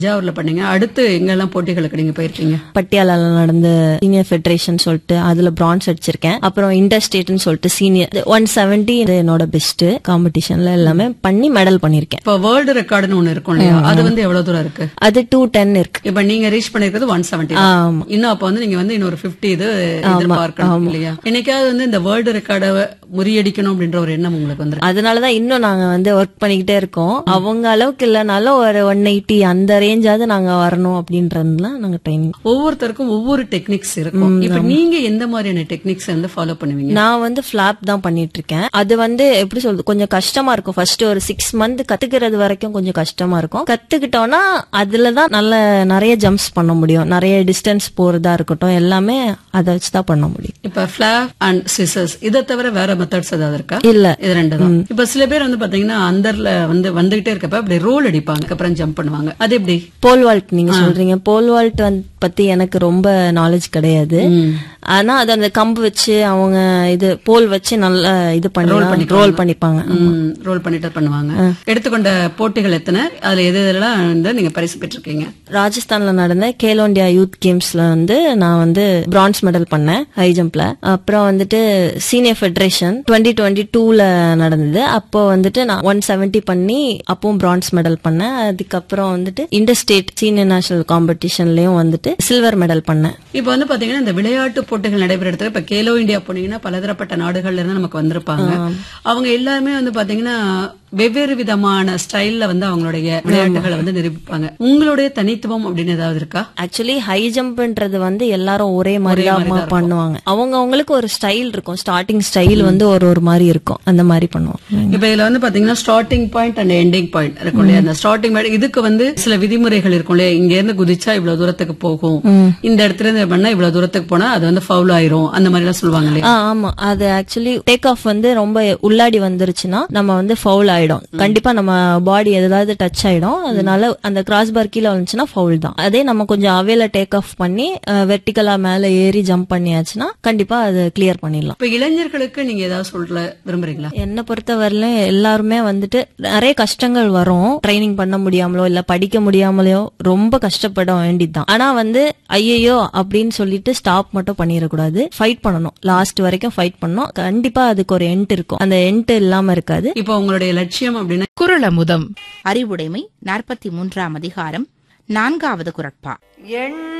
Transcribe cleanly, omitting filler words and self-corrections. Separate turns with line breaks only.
தஞ்சாவூர்ல பண்ணீங்க. அடுத்து எங்கெல்லாம் போட்டிகளுக்கு நீங்க போயிருக்கீங்க?
பட்டியாலால நடந்த சீனியர் ஃபெடரேஷன் சொல்லிட்டு அதுல பிரான்ஸ் அடிச்சிருக்கேன். அப்புறம் இன்டர் ஸ்டேட்னு சொல்லிட்டு சீனியர் 170 என்னோட பெஸ்ட் காம்படிஷன்ல எல்லாமே பண்ணி மெடல் பண்ணிருக்கேன்.
இப்ப வேர்ல்டு ரெக்கார்டுன்னு ஒண்ணு இருக்கும் இல்லையா, அது வந்து எவ்வளவு தூரம் இருக்கு?
அது 210 இருக்கு.
இப்ப நீங்க ரீச் பண்ணிருக்கிறது 170.
ஆமா.
இன்னும் அப்ப வந்து நீங்க வந்து இன்னொரு 50 இது எதிர்பார்க்கணும் இல்லையா? என்னைக்காவது வந்து இந்த வேர்ல்டு ரெக்கார்டை முறியடிக்கணும் அப்படின்ற ஒரு எண்ணம் உங்களுக்கு வந்து?
அதனாலதான் இன்னும் நாங்க வந்து ஒர்க் பண்ணிக்கிட்டே இருக்கோம். அவங்க அளவுக்கு இல்லனாலும் ஒரு 180 அந்த ரேஞ்சாவது நாங்க வரணும் அப்படின்றதுலாம் நாங்க ட்ரைனிங்.
ஒவ்வொருத்தருக்கும் ஒவ்வொரு டெக்னிக்ஸ் இருக்கும். இப்ப நீங்க எந்த மாதிரியான டெக்னிக்ஸ் வந்து ஃபாலோ பண்ணுவீங்க?
நான் வந்து ஃபிளாப் தான் பண்ணிட்டு இருக்கேன். அது வந்து எப்படி சொல்றது, கொஞ்சம் கஷ்டமா இருக்கும். ஃபர்ஸ்ட் ஒரு 6 மந்த் கத்துக்கிறது வரைக்கும் கொஞ்சம் கஷ்டமா இருக்கும். கத்துக்கிட்டோம்னா அதுலதான் நல்ல நிறைய ஜம்ப்ஸ் பண்ண முடியும். நிறைய டிஸ்டன்ஸ் போறதா இருக்கட்டும், எல்லாமே அதை வச்சுதான் பண்ண முடியும்.
இப்ப ஃபிளாப் அண்ட் சிசர்ஸ் இதை தவிர வேற மெத்தட்ஸ் ஏதாவது இருக்கா?
இல்ல,
இது ரெண்டு தான். இப்ப சில பேர் வந்து பாத்தீங்கன்னா அந்தர்ல வந்துகிட்டே இருக்கப்ப அப்படி ரோல் அடிப்பாங்க, அப்புறம் ஜம்ப் பண்ணுவாங்க. அது எப்படி?
போல் வால்ட் நீங்க சொல்றீங்க. போல் வால்ட் பத்தி எனக்கு ரொம்ப நாலேஜ் கிடையாது. ஆனா அது அந்த கம்பு வச்சு அவங்க இது போல் வச்சு நல்லா இது பண்ணி ரோல் பண்ணிப்பாங்க.
ரோல் பண்ணிட்டு பண்ணுவாங்க. எடுத்துக்கொண்ட போட்டிகள் எத்தனை? அதுல எது எதெல்லாம் வந்து நீங்க பரிசு பெற்றிருக்கீங்க?
ராஜஸ்தான்ல நடந்த கேலோ இந்தியா யூத் கேம்ஸ்ல வந்து நான் வந்து பிரான்ஸ் மெடல் பண்ணேன் ஹை ஜம்ப்ல. அப்புறம் வந்துட்டு சீனியர் ஃபெடரேஷன் 2022ல நடந்தது. அப்போ வந்துட்டு நான் 170 பண்ணி அப்பவும் பிரான்ஸ் மெடல் பண்ணேன். அதுக்கப்புறம் வந்துட்டு இன்டர் ஸ்டேட் சீனியர் நேஷனல் காம்படிஷன்லயும் வந்துட்டு சில்வர் மெடல் பண்ணேன்.
இப்ப வந்து பாத்தீங்கன்னா இந்த விளையாட்டு போட்டிகள் நடைபெற இடத்துல இப்ப கேலோ இந்தியா போனீங்கன்னா பலதரப்பட்ட நாடுகள்ல இருந்து நமக்கு வந்திருப்பாங்க. அவங்க எல்லாருமே வந்து பாத்தீங்கன்னா வெவ்வேறு விதமான ஸ்டைல்ல வந்து அவங்களுடைய விளையாட்டுகளை வந்து நிரூபிப்பாங்க. உங்களுடைய தனித்துவம் அப்படின்னு ஏதாவது இருக்கா?
ஆக்சுவலி ஹை ஜம்ப்ன்றது வந்து எல்லாரும் ஒரே மாதிரி தான் பண்ணுவாங்க. அவங்க அவங்களுக்கு ஒரு ஸ்டைல் இருக்கும். ஸ்டார்டிங் ஸ்டைல் வந்து ஒரு மாதிரி இருக்கும். அந்த மாதிரி பண்ணுவாங்க.
இப்ப இதுல வந்து பாத்தீங்கன்னா starting point and ending point இருக்கும் இல்லையா? அந்த ஸ்டார்டிங் பாயிண்ட் இதுக்கு வந்து சில விதிமுறைகள் இருக்கும் இல்லையா? இங்க இருந்து குதிச்சா இவ்வளவு தூரத்துக்கு போகும், இந்த இடத்துல இருந்து பண்ணா இவ்வளவு தூரத்துக்கு போனா அது வந்து ஃபவுல் ஆயிரும், அந்த மாதிரி எல்லாம் சொல்லுவாங்க இல்லையா?
ஆமா. அது ஆக்சுவலி டேக் ஆஃப் வந்து ரொம்ப உள்ளாடி வந்துருச்சுன்னா நம்ம வந்து ஃபவுல் ஆயிடும். கண்டிப்பா நம்ம பாடி ஏதாவது டச் ஆயிடும். அதனால அந்த கிராஸ் பார் கீழே வந்துச்சுன்னா ஃபவுல் தான். அதே நம்ம கொஞ்சம் அவேல டேக் ஆஃப் பண்ணி வெர்டிகலா மேல ஏறி ஜம்ப் பண்ணியாச்சுன்னா கண்டிப்பா அது கிளியர் பண்ணிடலாம்.
இப்ப இளைஞர்களுக்கு நீங்க ஏதாவது சொல்ல விரும்புறீங்களா?
என்ன பொறுத்தவரையில எல்லாருமே வந்துட்டு நிறைய கஷ்டங்கள் வரும். ட்ரைனிங் பண்ண முடியாமலோ இல்ல படிக்க முடியாமலோ ரொம்ப கஷ்டப்பட வேண்டியதுதான். ஆனா வந்து ஐயோ அப்படின்னு சொல்லிட்டு ஸ்டாப் மட்டும் பண்ணிடக்கூடாது. ஃபைட் பண்ணணும். லாஸ்ட் வரைக்கும் ஃபைட் பண்ணணும். கண்டிப்பா அதுக்கு ஒரு எண்ட் இருக்கும். அந்த எண்ட் இல்லாம இருக்காது.
இப்ப உங்களுடைய லட்சியம் அப்படின்னா?
குறளமுதம் அறிவுடைமை 43ஆம் அதிகாரம் 4வது குறட்பா.